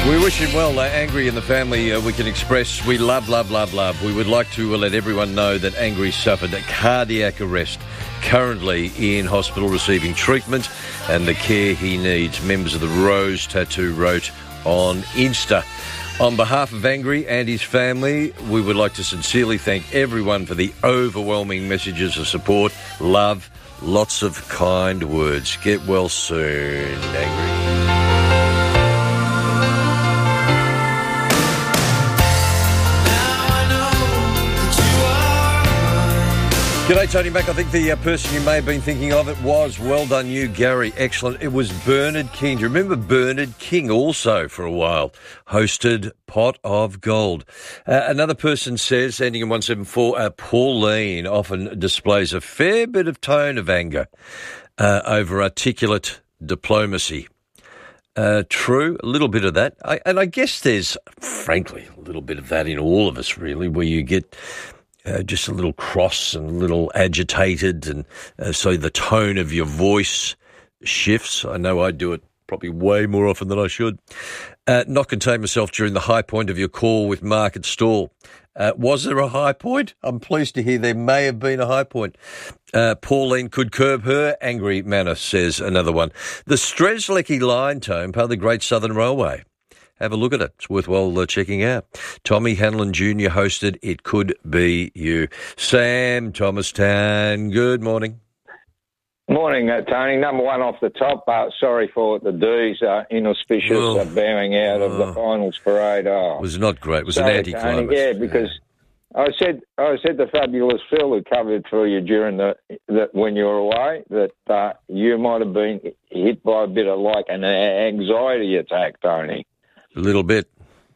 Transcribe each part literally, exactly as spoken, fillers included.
We wish him well, uh, Angry and the family. Uh, we can express we love, love, love, love. We would like to uh, let everyone know that Angry suffered a cardiac arrest, currently in hospital receiving treatment and the care he needs. Members of the Rose Tattoo wrote on Insta. On behalf of Angry and his family, we would like to sincerely thank everyone for the overwhelming messages of support, love, lots of kind words. Get well soon, Angry. G'day, Tony Mac. I think the uh, person you may have been thinking of it was, well done you, Gary. Excellent. It was Bernard King. Do you remember Bernard King also for a while hosted Pot of Gold? Uh, another person says, ending in one seven four, uh, Pauline often displays a fair bit of tone of anger uh, over articulate diplomacy. Uh, true, a little bit of that. I, and I guess there's, frankly, a little bit of that in all of us, really, where you get Uh, just a little cross and a little agitated, and uh, so the tone of your voice shifts. I know I do it probably way more often than I should. Uh, not contain myself during the high point of your call with Market Stall. Uh, was there a high point? I'm pleased to hear there may have been a high point. Uh, Pauline could curb her angry manner, says another one. The Strzelecki line tone, part of the Great Southern Railway. Have a look at it. It's worthwhile uh, checking out. Tommy Hanlon Junior hosted It Could Be You. Sam Thomastown, good morning. Morning, uh, Tony. Number one off the top. Uh, sorry for the D's uh, inauspicious oh. uh, bowing out of the oh. finals parade. Oh. It was not great. It was sorry, an anticlimax. Yeah, because yeah. I said I said to Fabulous Phil, who covered for you during the, the when you were away, that uh, you might have been hit by a bit of like an anxiety attack, Tony. A little bit.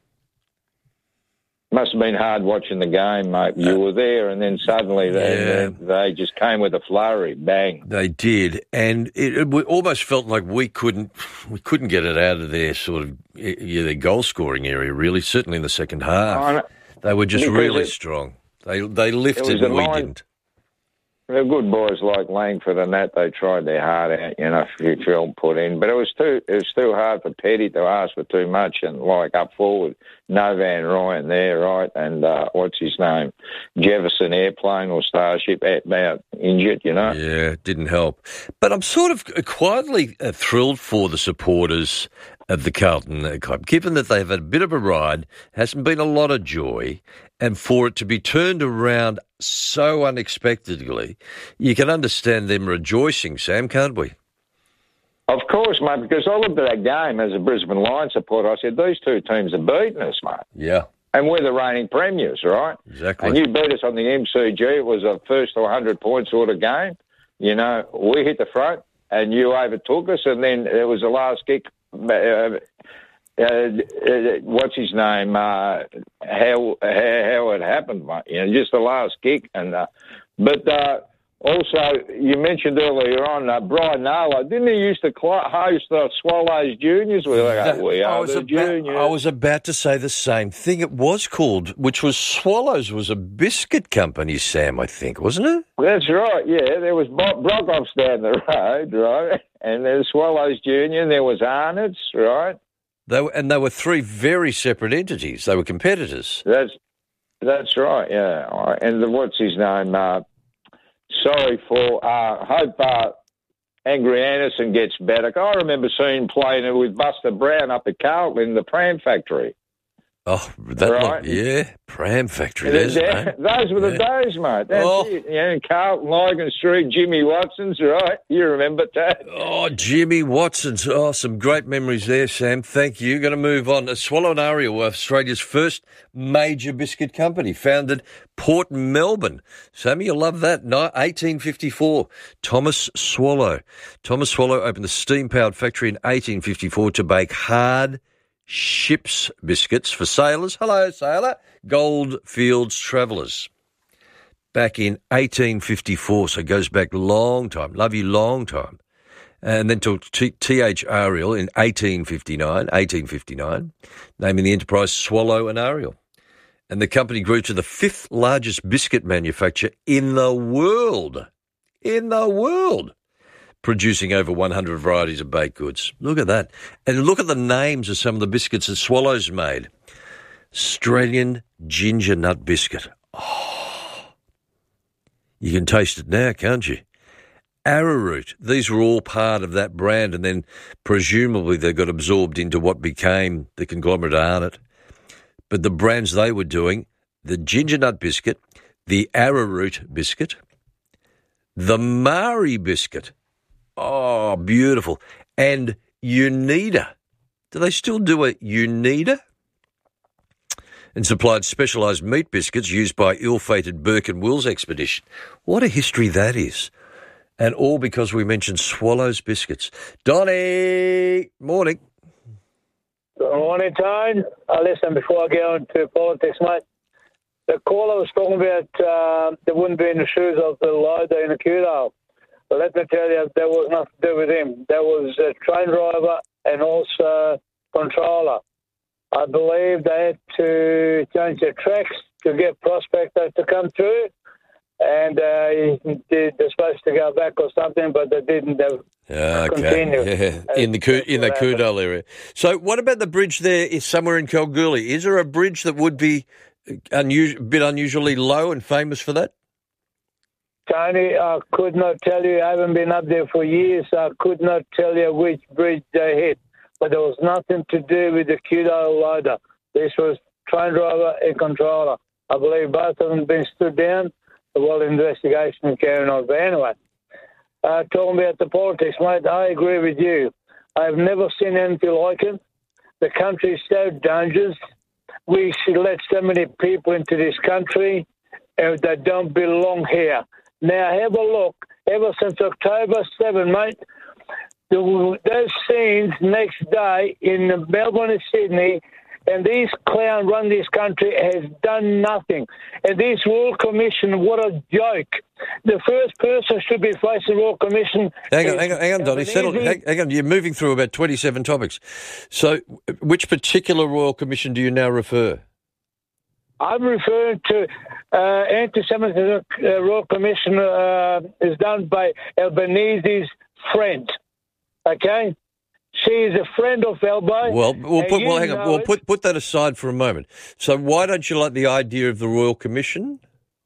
Must have been hard watching the game, mate. You were there, and then suddenly they, yeah. they, they just came with a flurry, bang. They did, and it, it almost felt like we couldn't we couldn't get it out of their sort of yeah, their goal scoring area. Really, certainly in the second half, they were just really it, strong. They they lifted, and we line, didn't. The good boys like Langford and that, they tried their heart out, you know, Phil put in. But it was too it was too hard for Petty to ask for too much. And, like, up forward, no Van Ryan there, right? And uh, what's his name? Jefferson Airplane or Starship about injured, you know? Yeah, it didn't help. But I'm sort of quietly uh, thrilled for the supporters of the Carlton Club, given that they've had a bit of a ride, hasn't been a lot of joy, and for it to be turned around so unexpectedly, you can understand them rejoicing, Sam, can't we? Of course, mate, because I looked at that game as a Brisbane Lions supporter. I said, these two teams are beating us, mate. Yeah. And we're the reigning premiers, right? Exactly. And you beat us on the M C G. It was a first to one hundred point sort of game. You know, we hit the front and you overtook us, and then it was the last kick. Uh, uh, uh, what's his name? Uh, how, how how it happened, mate? You know, just the last kick. And uh, but uh, also, you mentioned earlier on uh, Brian Naylor. Didn't he used to cl- host the Swallows Juniors? We, like, oh, we are the about, juniors. I was about to say the same thing. It was called, which was Swallows was a biscuit company, Sam, I think, wasn't it? That's right, yeah. There was Bro- Brockhoffs down the road, right? And there was Swallows Junior, and there was Arnott's, right? They were, and they were three very separate entities. They were competitors. That's that's right, yeah. And the, what's his name? Uh, sorry for, uh, hope uh, Angry Anderson gets better. I remember seeing playing with Buster Brown up at Carlton in the Pram Factory. Oh, that right? Looked, yeah, Pram Factory. There's yeah, those were the yeah. days, mate. That's oh. it. You know, Carlton, Logan Street, Jimmy Watson's, right? You remember that? Oh, Jimmy Watson's. Oh, some great memories there, Sam. Thank you. Going to move on. Swallow and Ariel, Australia's first major biscuit company, founded Port Melbourne. Sammy, you'll love that. No, eighteen fifty-four. Thomas Swallow. Thomas Swallow opened the steam-powered factory in eighteen fifty-four to bake hard ship's biscuits for sailors. Hello, sailor. Goldfields travellers. Back in eighteen fifty-four, so it goes back long time. Love you, long time. And then to T H Ariel in eighteen fifty-nine, eighteen fifty-nine, naming the enterprise Swallow and Ariel. And the company grew to the fifth largest biscuit manufacturer in the world. In the world. producing over one hundred varieties of baked goods. Look at that. And look at the names of some of the biscuits that Swallows made. Australian ginger nut biscuit. Oh, you can taste it now, can't you? Arrowroot. These were all part of that brand, and then presumably they got absorbed into what became the conglomerate Arnott. But the brands they were doing, the ginger nut biscuit, the arrowroot biscuit, the Marie biscuit. Oh, beautiful. And Unida. Do they still do a Unida? And supplied specialised meat biscuits used by ill-fated Burke and Wills expedition. What a history that is. And all because we mentioned Swallows biscuits. Donnie, morning. Good morning, Tone. Uh, listen, before I go into politics, mate, the caller was talking about uh, they wouldn't be in the shoes of the loader in the Kudal. But let me tell you, that was nothing to do with him. That was a train driver and also controller. I believe they had to change their tracks to get prospectors to come through. And uh, they're supposed to go back or something, but they didn't. They okay. continue. Yeah. In the in the Kudal area. So, what about the bridge there? Is somewhere in Kalgoorlie? Is there a bridge that would be unusual, a bit unusually low and famous for that? Tony, I could not tell you. I haven't been up there for years. I could not tell you which bridge they hit. But there was nothing to do with the Kudal loader. This was train driver and controller. I believe both of them been stood down while the investigation is carrying on. But anyway, uh, talking about the politics, mate, I agree with you. I've never seen anything like it. The country is so dangerous. We should let so many people into this country uh, that don't belong here. Now, have a look. Ever since October seventh, mate, the, those scenes next day in Melbourne and Sydney, and these clowns run this country, has done nothing. And this Royal Commission, what a joke. The first person should be facing Royal Commission. Hang on, hang on, hang on, Donnie. Settle, hang, hang on, you're moving through about twenty-seven topics. So which particular Royal Commission do you now refer? I'm referring to uh, anti-Semitism uh, Royal Commission uh, is done by Albanese's friend, okay? She is a friend of Albo. Well, we'll put, well, hang on. We'll put, put that aside for a moment. So why don't you like the idea of the Royal Commission?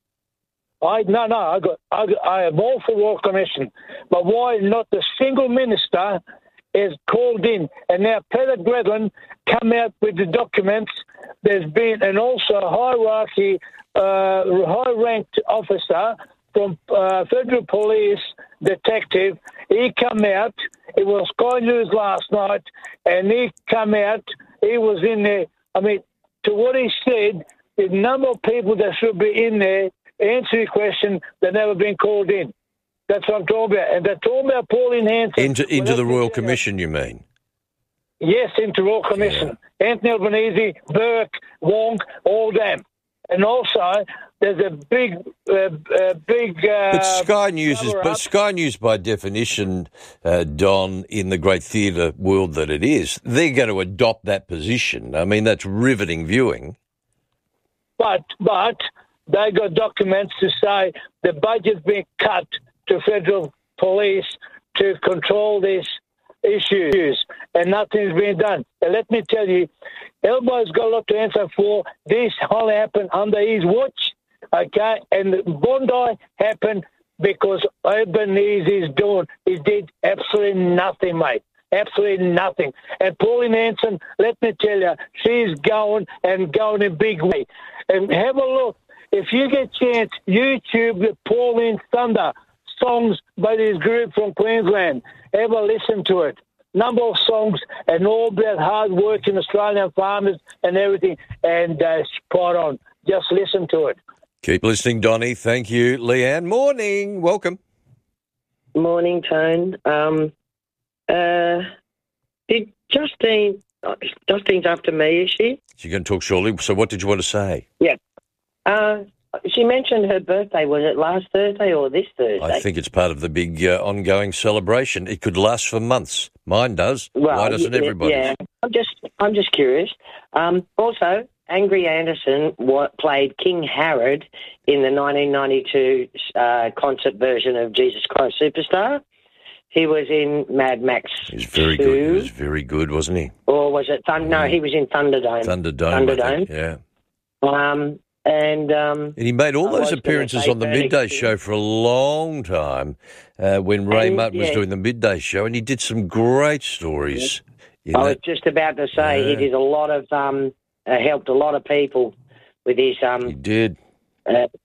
I No, no, I, got, I, got, I am all for Royal Commission. But why not the single minister is called in? And now Peter Gredlin come out with the documents. There's been, and also a hierarchy, uh, high-ranked officer from uh, Federal Police detective. He come out. It was Sky News last night, and he come out. He was in there. I mean, to what he said, the number of people that should be in there answering the question that never been called in. That's what I'm talking about. And they're talking about Pauline Hanson. Into into the Royal Commission, you mean? Yes, into Royal Commission. Yeah. Anthony Albanese, Burke, Wong, all them. And also, there's a big, uh, uh, big. Uh, but Sky News is, but Sky News by definition, uh, Don, in the great theatre world that it is, they're going to adopt that position. I mean, that's riveting viewing. But but they got documents to say the budget's been cut to federal police to control these issues, and nothing's been done. And let me tell you, Elbo's got a lot to answer for. This all happened under his watch, okay? And Bondi happened because Albanese is doing, he did absolutely nothing, mate. Absolutely nothing. And Pauline Hanson, let me tell you, she's going and going in a big way. And have a look. If you get a chance, YouTube the Pauline Thunder songs by this group from Queensland. Have a listen to it. Number of songs and all about hard working Australian farmers and everything. And uh, spot on. Just listen to it. Keep listening, Donnie. Thank you. Leanne, morning. Welcome. Morning, Tone. Um, uh, did Justine, Justine's after me, is she? She's going to talk shortly. So what did you want to say? Yeah. Uh, she mentioned her birthday. Was it last Thursday or this Thursday? I think it's part of the big uh, ongoing celebration. It could last for months. Mine does. Well, why doesn't yeah, everybody? Yeah, I'm just, I'm just curious. Um, also, Angry Anderson what, played King Herod in the nineteen ninety-two uh, concert version of Jesus Christ Superstar. He was in Mad Max. He was very two, good. He was very good, wasn't he? Or was it Thund? No, he was in Thunderdome. Thunderdome. Thunderdome. Yeah. Um, and um, and he made all I those was gonna appearances say on the Bernie midday King. show for a long time uh, when Ray And, Martin was yeah. doing the midday show, and he did some great stories. in I was that. just about to say Yeah. he did a lot of um, uh, helped a lot of people with his He um, did. uh,